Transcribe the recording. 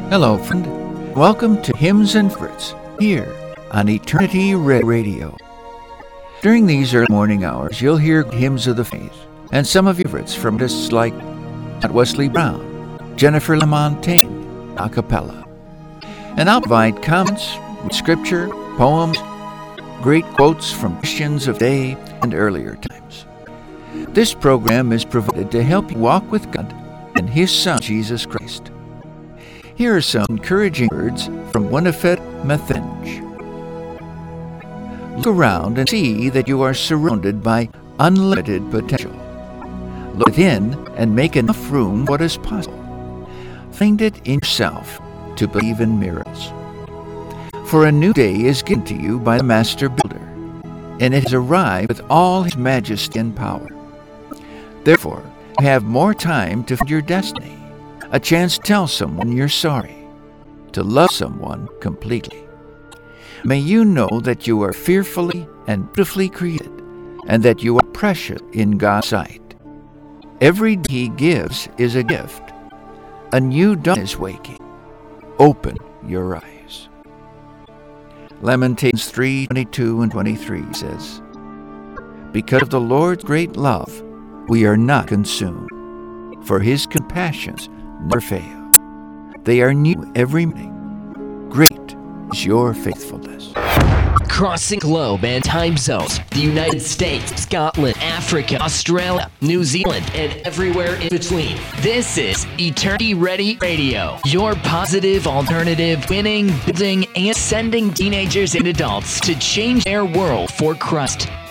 Hello, friend. Welcome to Hymns and Favorites here on Eternity Radio. During these early morning hours, you'll hear hymns of the faith and some of your favorites from artists like Wesley Brown, Jennifer LaMontagne, a cappella. And I'll provide comments with scripture, poems, great quotes from Christians of today and earlier times. This program is provided to help you walk with God and His Son, Jesus Christ. Here are some encouraging words from Winifred Methenge. Look around and see that you are surrounded by unlimited potential. Look within and make enough room for what is possible. Find it in yourself to believe in miracles. For a new day is given to you by the Master Builder, and it has arrived with all His majesty and power. Therefore, you have more time to find your destiny, a chance to tell someone you're sorry, to love someone completely. May you know that you are fearfully and beautifully created, and that you are precious in God's sight. Every day He gives is a gift. A new dawn is waking. Open your eyes. Lamentations 3:22 and 23 says, Because of the Lord's great love, we are not consumed, for His compassions never fail. They are new every morning. Great is your faithfulness. Crossing globe and time zones, the United States, Scotland, Africa, Australia, New Zealand, and everywhere in between. This is Eternity Ready Radio, your positive alternative, winning, building, and sending teenagers and adults to change their world for Christ.